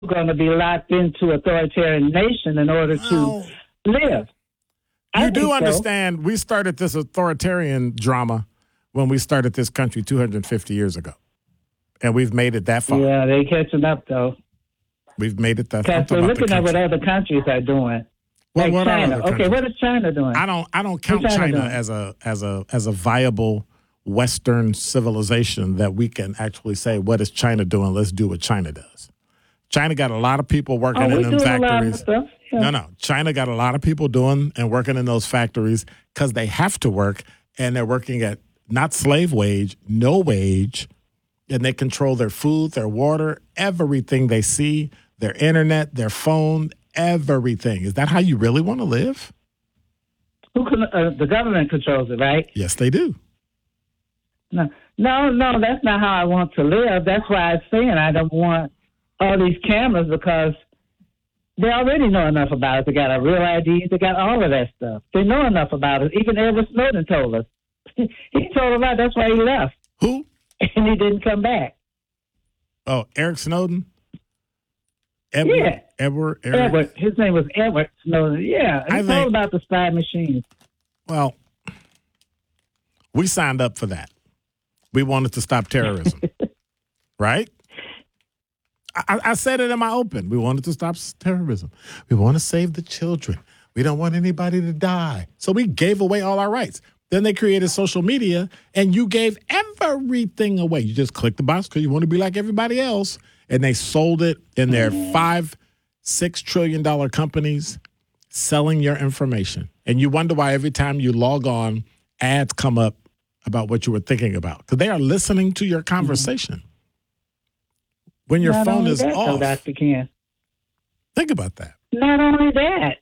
going to be locked into authoritarian nation in order to live. You do understand we started this authoritarian drama when we started this country 250 years ago. And we've made it that far. Yeah, they're catching up, though. We've made it that far. Because we're looking at what other countries are doing. Well, like what China. Are okay, what is China doing? I don't count China as a viable Western civilization that we can actually say, what is China doing? Let's do what China does. China got a lot of people working in them factories. No. China got a lot of people doing and working in those factories because they have to work, and they're working at not slave wage, no wage, and they control their food, their water, everything they see, their internet, their phone, everything. Is that how you really want to live? The government controls it, right? Yes, they do. No, that's not how I want to live. That's why I'm saying I don't want all these cameras, because they already know enough about it. They got a real ID. They got all of that stuff. They know enough about it. Even Edward Snowden told us. He told us that. That's why he left. Who? And he didn't come back. Oh, Eric Snowden? Edward. Edward. His name was Edward Snowden. Yeah. He told about the spy machine. Well, we signed up for that. We wanted to stop terrorism. Right? I said it in my open. We wanted to stop terrorism. We want to save the children. We don't want anybody to die. So we gave away all our rights. Then they created social media, and you gave everything away. You just click the box because you want to be like everybody else. And they sold it in their $5-6 trillion companies selling your information. And you wonder why every time you log on, ads come up about what you were thinking about. Because they are listening to your conversation. When your phone is off. Dr. Ken. Think about that. Not only that.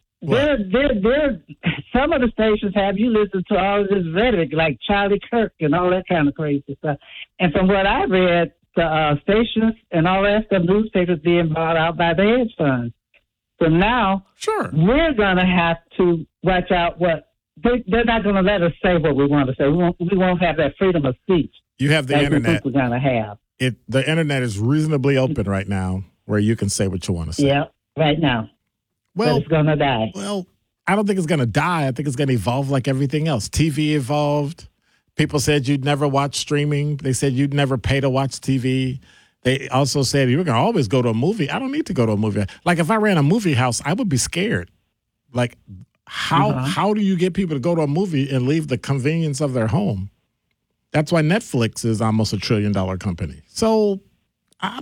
Some of the stations have you listen to all of this rhetoric, like Charlie Kirk and all that kind of crazy stuff. And from what I read, the stations and all that stuff, newspapers being bought out by the hedge funds. So now we're going to have to watch out what they're not going to let us say what we want to say. We won't have that freedom of speech. You have the internet. We're going to have. The internet is reasonably open right now where you can say what you want to say. Yeah, right now. Well, but it's going to die. Well, I don't think it's going to die. I think it's going to evolve like everything else. TV evolved. People said you'd never watch streaming. They said you'd never pay to watch TV. They also said you're going to always go to a movie. I don't need to go to a movie. Like if I ran a movie house, I would be scared. Like how do you get people to go to a movie and leave the convenience of their home? That's why Netflix is almost $1 trillion company. So I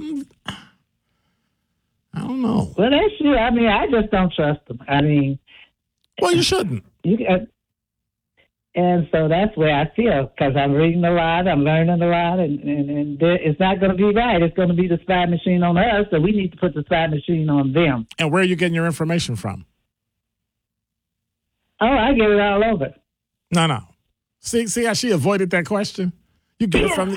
don't know. Well, that's you. I mean, I just don't trust them. I mean, well, you shouldn't. And so that's where I feel, because I'm reading a lot, I'm learning a lot, and it's not going to be right. It's going to be the spy machine on us, so we need to put the spy machine on them. And where are you getting your information from? Oh, I get it all over. No. See how she avoided that question? You get it from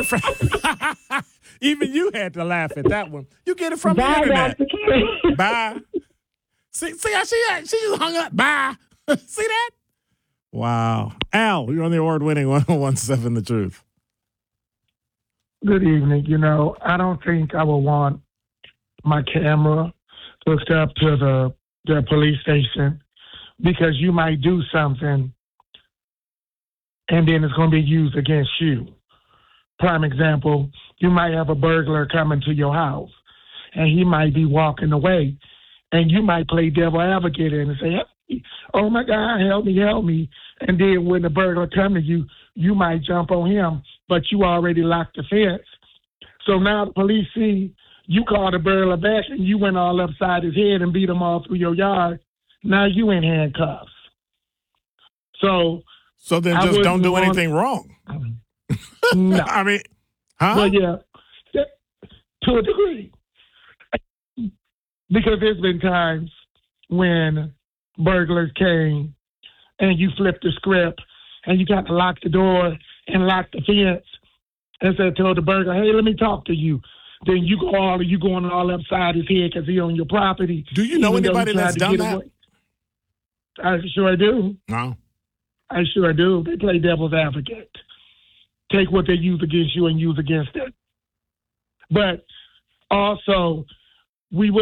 even you had to laugh at that one. You get it from the internet. Bye. See how she just hung up. Bye. See that? Wow. Al, you're on the award-winning 1017 The Truth. Good evening. I don't think I would want my camera hooked up to the police station, because you might do something and then it's going to be used against you. Prime example, you might have a burglar coming to your house, and he might be walking away, and you might play devil advocate and say, hey, oh, my God, help me. And then when the burglar come to you, you might jump on him, but you already locked the fence. So now the police see you called the burglar back, and you went all upside his head and beat him all through your yard. Now you in handcuffs. So then just don't do anything wrong. No. I mean, huh? Well, yeah, to a degree. Because there's been times when burglars came and you flipped the script and you got to lock the door and lock the fence and said, told the burglar, hey, let me talk to you. Then you going all upside his head because he on your property. Do you know anybody that's done that? I sure do. No. I sure do. They play devil's advocate. Take what they use against you and use against it. But also, we would